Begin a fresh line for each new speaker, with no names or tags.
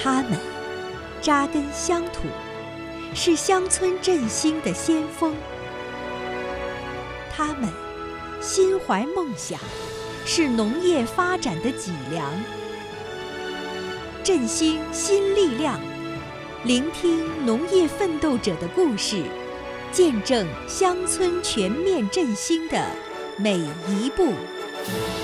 他们扎根乡土，是乡村振兴的先锋；他们心怀梦想，是农业发展的脊梁。振兴新力量，聆听农业奋斗者的故事，见证乡村全面振兴的每一步。